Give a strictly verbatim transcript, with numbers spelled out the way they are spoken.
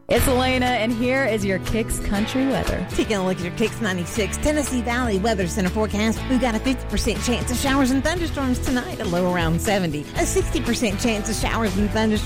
It's Elena, and here is your Kicks Country weather. Taking a look at your Kicks ninety-six Tennessee Valley Weather Center forecast. We've got a fifty percent chance of showers and thunderstorms tonight, a low around seventy. A sixty percent chance of showers and thunderstorms